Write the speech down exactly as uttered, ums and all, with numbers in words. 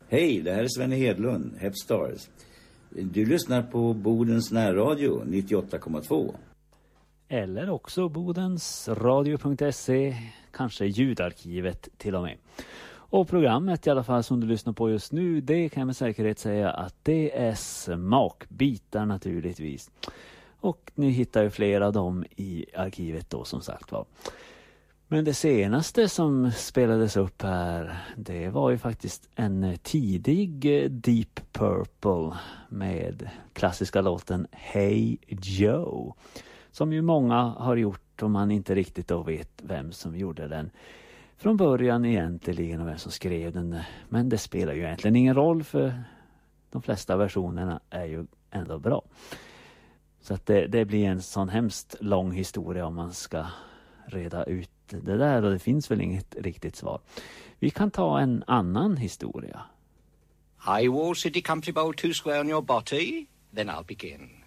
Hej, det här är Sven Hedlund, Hepstars. Du lyssnar på Bodens närradio nittioåtta komma två. Eller också bodensradio punkt se, kanske ljudarkivet till och med. Och programmet i alla fall som du lyssnar på just nu, det kan jag med säkerhet säga att det är smakbitar naturligtvis. Och ni hittar ju flera av dem i arkivet då som sagt var. Men det senaste som spelades upp här, det var ju faktiskt en tidig Deep Purple med klassiska låten Hey Joe. Som ju många har gjort om man inte riktigt då vet vem som gjorde den från början egentligen och vem som skrev den. Men det spelar ju egentligen ingen roll för de flesta versionerna är ju ändå bra. Så att det, det blir en sån hemskt lång historia om man ska reda ut det där och det finns väl inget riktigt svar. Vi kan ta en annan historia. I wall city country bowl two square on your body, then I'll begin.